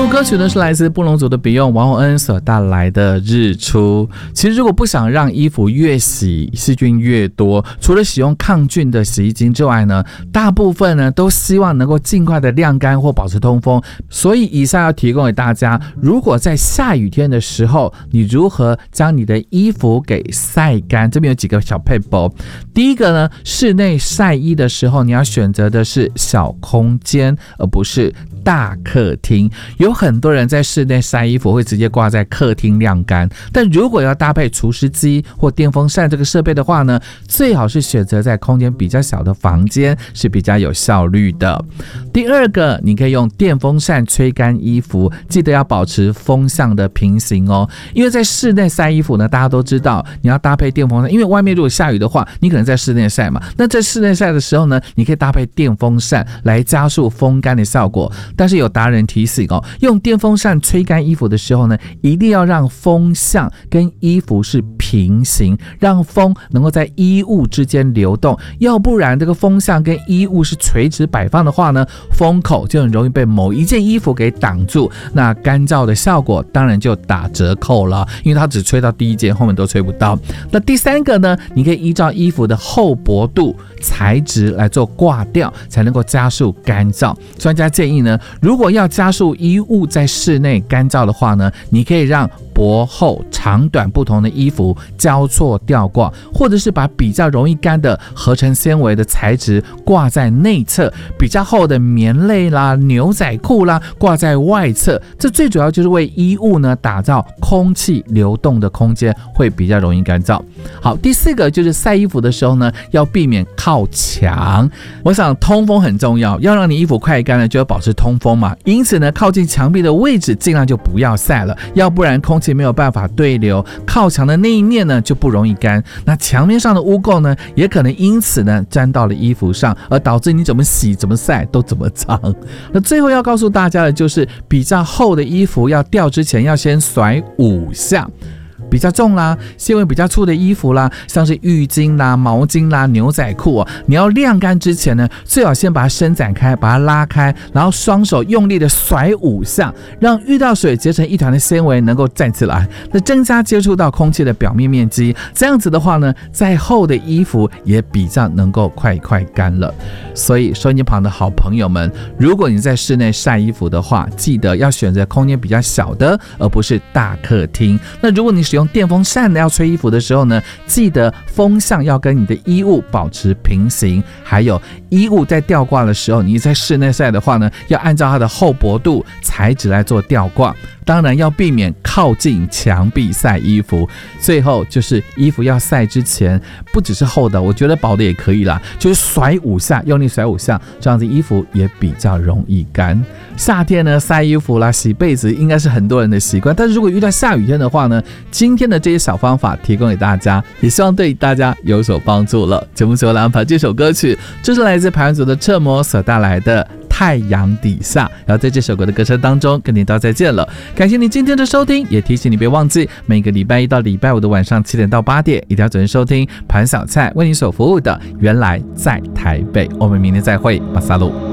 歌曲呢是来自布农族的笔用王洪恩所带来的日出。其实如果不想让衣服越洗细菌越多，除了使用抗菌的洗衣精之外呢，大部分呢都希望能够尽快的晾干或保持通风。所以以上要提供给大家，如果在下雨天的时候，你如何将你的衣服给晒干，这边有几个小撇步。第一个呢，室内晒衣的时候，你要选择的是小空间，而不是大客厅。有很多人在室内晒衣服会直接挂在客厅晾干，但如果要搭配除湿机或电风扇这个设备的话呢，最好是选择在空间比较小的房间，是比较有效率的。第二个，你可以用电风扇吹干衣服，记得要保持风向的平行哦。因为在室内晒衣服呢，大家都知道你要搭配电风扇，因为外面如果下雨的话，你可能在室内晒嘛，那在室内晒的时候呢，你可以搭配电风扇来加速风干的效果。但是有达人提醒哦，用电风扇吹干衣服的时候呢，一定要让风向跟衣服是平行，让风能够在衣物之间流动，要不然这个风向跟衣物是垂直摆放的话呢，风口就很容易被某一件衣服给挡住，那干燥的效果当然就打折扣了，因为它只吹到第一件，后面都吹不到。那第三个呢，你可以依照衣服的厚薄度、材质来做挂吊，才能够加速干燥。专家建议呢，如果要加速衣物在室内干燥的话呢，你可以让薄厚长短不同的衣服交错吊挂，或者是把比较容易干的合成纤维的材质挂在内侧，比较厚的棉类啦、牛仔裤啦挂在外侧。这最主要就是为衣物呢打造空气流动的空间，会比较容易干燥。好，第四个就是晒衣服的时候呢，要避免靠墙。我想通风很重要，要让你衣服快干呢，就要保持通风嘛。因此呢，靠近墙壁的位置尽量就不要晒了，要不然空气没有办法对流，靠墙的那一面呢就不容易干。那墙面上的污垢呢，也可能因此呢沾到了衣服上，而导致你怎么洗怎么晒都怎么脏。那最后要告诉大家的就是，比较厚的衣服要吊之前要先甩5下。比较重啦，纤维比较粗的衣服啦，像是浴巾啦、毛巾啦、牛仔裤哦，你要晾干之前呢，最好先把它伸展开，把它拉开，然后双手用力的甩5下，让遇到水结成一团的纤维能够站起来，那增加接触到空气的表面面积。这样子的话呢，再厚的衣服也比较能够快干了。所以收音机旁的好朋友们，如果你在室内晒衣服的话，记得要选择空间比较小的，而不是大客厅。那如果你使用电风扇要吹衣服的时候呢，记得风向要跟你的衣物保持平行，还有衣物在吊挂的时候，你在室内晒的话呢，要按照它的厚薄度、材质来做吊挂。当然要避免靠近墙壁晒衣服。最后就是衣服要晒之前，不只是厚的，我觉得薄的也可以啦，就是甩5下，用力甩5下，这样子衣服也比较容易干。夏天呢，晒衣服啦、洗被子应该是很多人的习惯，但是如果遇到下雨天的话呢，今天的这些小方法提供给大家，也希望对大家有所帮助了。节目最后来安排这首歌曲，这是来自排湾族的彻摩所带来的太阳底下，然后在这首歌的歌声当中跟你道再见了。感谢你今天的收听，也提醒你别忘记每个礼拜1到礼拜5的晚上7点到8点，一定要准时收听盘小菜为你所服务的原来在台北。我们明天再会，马萨路。